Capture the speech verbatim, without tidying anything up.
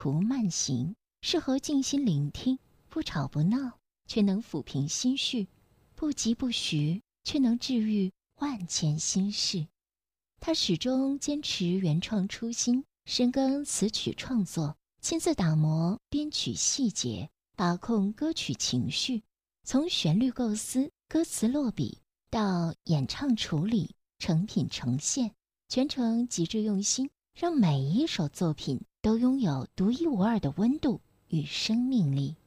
图慢行，适合静心聆听，不吵不闹，却能抚平心绪；不急不徐，却能治愈万千心事。他始终坚持原创初心，深耕词曲创作，亲自打磨编曲细节，把控歌曲情绪，从旋律构思、歌词落笔到演唱处理、成品呈现，全程极致用心，让每一首作品都拥有独一无二的温度与生命力。